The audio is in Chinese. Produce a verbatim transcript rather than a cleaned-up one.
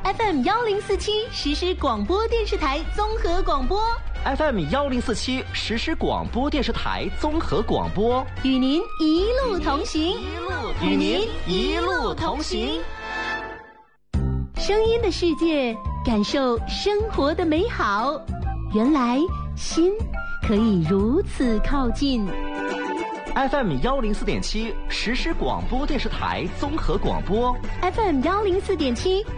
F M 幺零四七实时广播电视台综合广播 F M 幺零四七实时广播电视台综合广播， 与您一路同行， 与您一路同行。 声音的世界，感受生活的美好。原来心可以如此靠近。 F M 幺零四点七实时广播电视台综合广播 ，F M 幺零四点七。